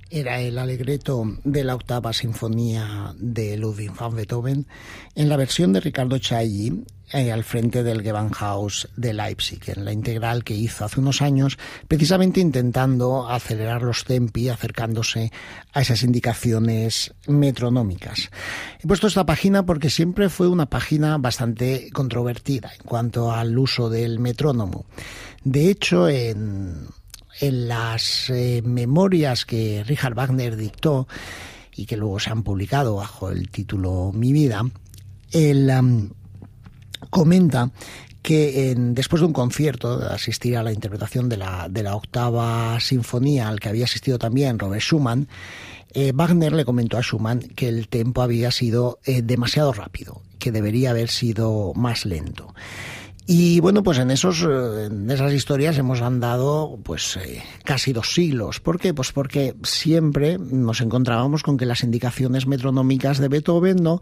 Era el Allegretto de la octava sinfonía de Ludwig van Beethoven en la versión de Riccardo Chailly al frente del Gewandhaus de Leipzig, en la integral que hizo hace unos años, precisamente intentando acelerar los tempi, acercándose a esas indicaciones metronómicas. He puesto esta página porque siempre fue una página bastante controvertida en cuanto al uso del metrónomo. De hecho, en las memorias que Richard Wagner dictó y que luego se han publicado bajo el título Mi vida, él comenta que después de un concierto, de asistir a la interpretación de la octava sinfonía al que había asistido también Robert Schumann, Wagner le comentó a Schumann que el tempo había sido demasiado rápido, que debería haber sido más lento. Y bueno, pues en esas historias hemos andado pues casi 2 siglos. ¿Por qué? Pues porque siempre nos encontrábamos con que las indicaciones metronómicas de Beethoven no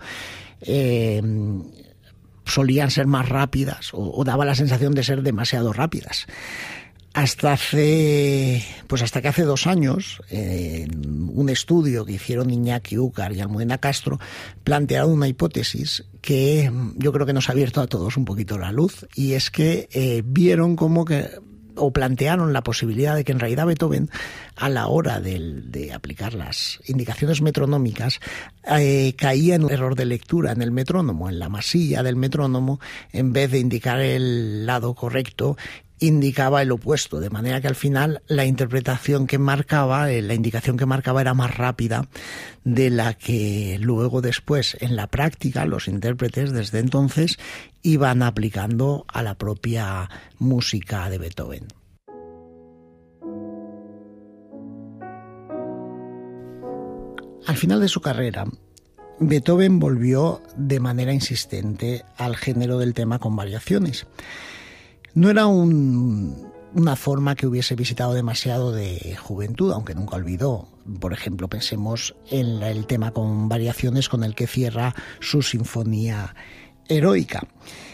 solían ser más rápidas o daba la sensación de ser demasiado rápidas. Hasta que hace 2 años, un estudio que hicieron Iñaki Úcar y Almudena Castro plantearon una hipótesis que yo creo que nos ha abierto a todos un poquito la luz, y es que vieron o plantearon la posibilidad de que en realidad Beethoven, a la hora de aplicar las indicaciones metronómicas, caía en un error de lectura en el metrónomo, en la masilla del metrónomo. En vez de indicar el lado correcto, indicaba el opuesto, de manera que al final la indicación que marcaba era más rápida de la que luego después en la práctica los intérpretes desde entonces iban aplicando a la propia música de Beethoven. Al final de su carrera, Beethoven volvió de manera insistente al género del tema con variaciones. No era una forma que hubiese visitado demasiado de juventud, aunque nunca olvidó. Por ejemplo, pensemos en el tema con variaciones con el que cierra su sinfonía heroica.